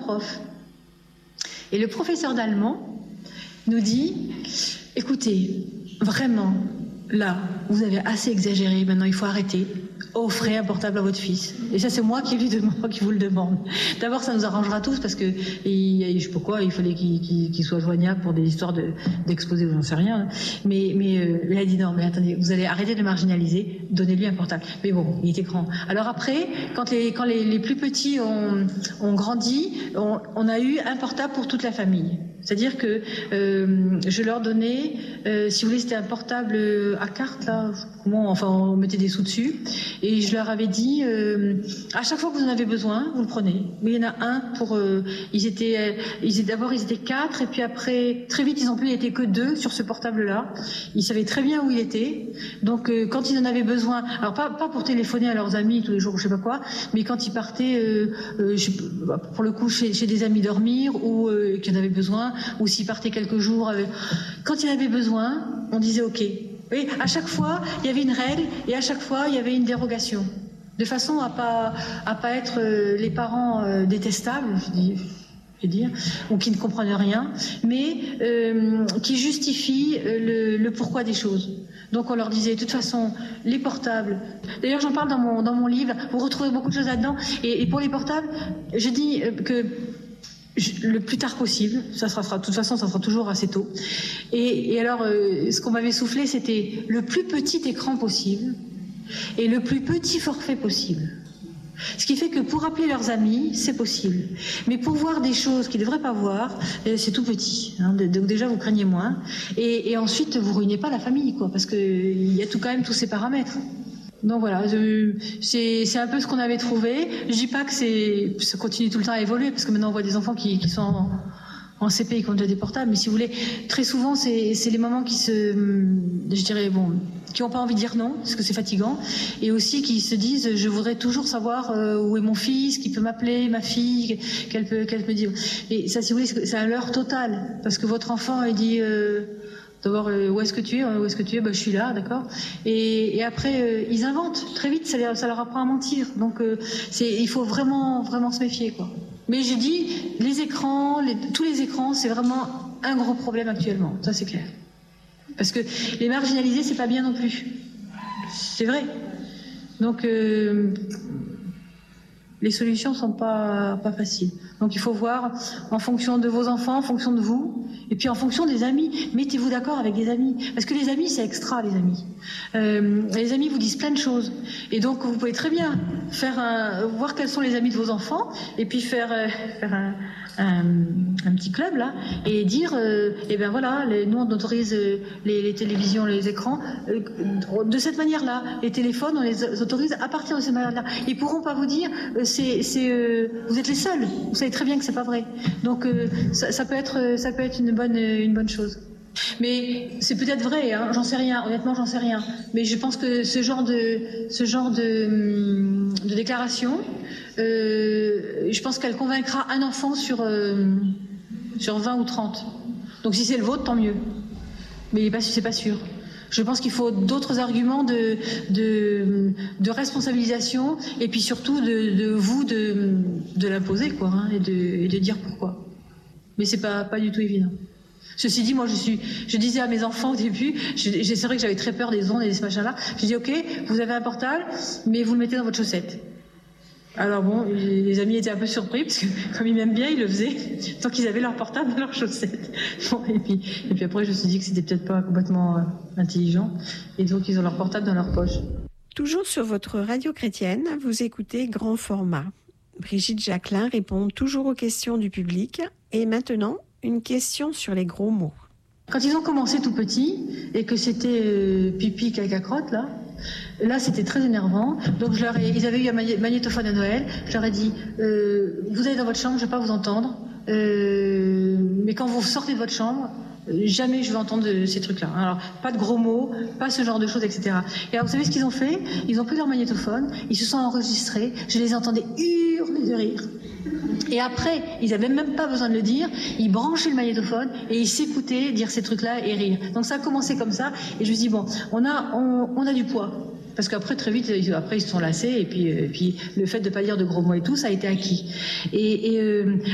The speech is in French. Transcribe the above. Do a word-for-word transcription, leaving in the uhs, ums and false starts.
prof. Et le professeur d'allemand nous dit, écoutez, vraiment, là, vous avez assez exagéré, maintenant il faut arrêter. Offrez un portable à votre fils. Et ça, c'est moi qui, lui demande, qui vous le demande. D'abord, ça nous arrangera tous parce que, et, je sais pas quoi, il fallait qu'il, qu'il, qu'il soit joignable pour des histoires de, d'exposés ou j'en sais rien. Mais, mais euh, il a dit non, mais attendez, vous allez arrêter de marginaliser, donnez-lui un portable. Mais bon, il était grand. Alors après, quand les, quand les, les plus petits ont, ont grandi, on, on a eu un portable pour toute la famille. C'est-à-dire que euh, je leur donnais, euh, si vous voulez, c'était un portable à carte, là, comment, enfin, on mettait des sous dessus, et je leur avais dit, euh, à chaque fois que vous en avez besoin, vous le prenez. Mais il y en a un pour, euh, ils étaient, ils étaient, d'abord ils étaient quatre, et puis après, très vite, ils ont plus, il n'était que deux sur ce portable-là. Ils savaient très bien où il était. Donc, euh, quand ils en avaient besoin, alors pas, pas pour téléphoner à leurs amis tous les jours, je sais pas quoi, mais quand ils partaient, euh, euh, je, pour le coup, chez, chez des amis dormir, ou euh, qu'ils en avaient besoin, ou s'il partait quelques jours. Avec... Quand il avait besoin, on disait OK. Oui, à chaque fois, il y avait une règle et à chaque fois, il y avait une dérogation. De façon à pas à pas être euh, les parents euh, détestables, je dis, je veux dire, ou qui ne comprennent rien, mais euh, qui justifient le, le pourquoi des choses. Donc on leur disait, de toute façon, les portables. D'ailleurs, j'en parle dans mon dans mon livre. Vous retrouvez beaucoup de choses là-dedans. Et, et pour les portables, je dis que le plus tard possible, ça sera, de toute façon ça sera toujours assez tôt. Et, et alors euh, ce qu'on m'avait soufflé, c'était le plus petit écran possible et le plus petit forfait possible. Ce qui fait que pour appeler leurs amis, c'est possible. Mais pour voir des choses qu'ils ne devraient pas voir, euh, c'est tout petit. Hein, donc déjà vous craignez moins. Et, et ensuite vous ruinez pas la famille, quoi, parce qu'il y a tout quand même tous ces paramètres. Donc voilà, je, c'est, c'est un peu ce qu'on avait trouvé. Je dis pas que c'est, ça continue tout le temps à évoluer, parce que maintenant on voit des enfants qui, qui sont en, en C P et qui ont déjà des portables. Mais si vous voulez, très souvent c'est, c'est les mamans qui se, je dirais bon, qui n'ont pas envie de dire non, parce que c'est fatigant, et aussi qui se disent, je voudrais toujours savoir euh, où est mon fils, qui peut m'appeler, ma fille, qu'elle peut, qu'elle peut dire. Et ça, si vous voulez, c'est un leurre total, parce que votre enfant il dit. Euh, D'abord, euh, où est-ce que tu es Où est-ce que tu es ben, je suis là, d'accord. Et, et après, euh, ils inventent très vite. Ça, ça leur apprend à mentir. Donc, euh, c'est, il faut vraiment, vraiment se méfier, quoi. Mais je dis, les écrans, les, tous les écrans, c'est vraiment un gros problème actuellement. Ça, c'est clair. Parce que les marginaliser, c'est pas bien non plus. C'est vrai. Donc, euh, les solutions sont pas pas faciles. Donc, il faut voir en fonction de vos enfants, en fonction de vous. Et puis en fonction des amis, mettez-vous d'accord avec des amis. Parce que les amis, c'est extra, les amis. Euh, les amis vous disent plein de choses. Et donc, vous pouvez très bien faire un, voir quels sont les amis de vos enfants, et puis faire, euh, faire un, un, un petit club, là, et dire, euh, eh ben voilà, les, nous, on autorise euh, les, les télévisions, les écrans, euh, de cette manière-là. Les téléphones, on les autorise à partir de cette manière-là. Ils pourront pas vous dire, euh, c'est, c'est, euh, vous êtes les seuls. Vous savez très bien que c'est pas vrai. Donc, euh, ça, ça peut être, ça peut être une bonne, une bonne chose. Mais c'est peut-être vrai, hein, j'en sais rien, honnêtement j'en sais rien. Mais je pense que ce genre de, ce genre de, de déclaration, euh, je pense qu'elle convaincra un enfant sur, euh, sur vingt ou trente. Donc si c'est le vôtre, tant mieux. Mais c'est pas sûr. Je pense qu'il faut d'autres arguments de, de, de responsabilisation et puis surtout de, de vous de, de l'imposer, quoi, hein, et, de, et de dire pourquoi. Mais c'est pas, pas du tout évident. Ceci dit, moi je suis, je disais à mes enfants au début, je, je, c'est vrai que j'avais très peur des ondes et de ce machin-là. Je dis ok, vous avez un portable, mais vous le mettez dans votre chaussette. Alors bon, les amis étaient un peu surpris parce que comme ils m'aiment bien, ils le faisaient tant qu'ils avaient leur portable dans leur chaussette. Bon, et puis et puis après je me suis dit que c'était peut-être pas complètement euh, intelligent et donc ils ont leur portable dans leur poche. Toujours sur votre radio chrétienne, vous écoutez Grand Format. Brigitte Jacquelin répond toujours aux questions du public. Et maintenant, une question sur les gros mots. Quand ils ont commencé tout petits et que c'était euh, pipi, caca, crotte, là, là c'était très énervant. Donc je leur ai, ils avaient eu un magnétophone à Noël. Je leur ai dit, euh, vous allez dans votre chambre, je ne vais pas vous entendre. Euh, mais quand vous sortez de votre chambre, jamais je vais entendre ces trucs-là. Alors, pas de gros mots, pas ce genre de choses, et cetera. Et alors, vous savez ce qu'ils ont fait ? Ils ont pris leur magnétophone, ils se sont enregistrés, je les entendais hurler de rire. Et après, ils n'avaient même pas besoin de le dire, ils branchaient le magnétophone et ils s'écoutaient dire ces trucs-là et rire. Donc ça a commencé comme ça, et je me suis dit, bon, on a, on, on a du poids. Parce qu'après, très vite, après, ils se sont lassés, et puis, et puis le fait de ne pas dire de gros mots et tout, ça a été acquis. Et, et euh,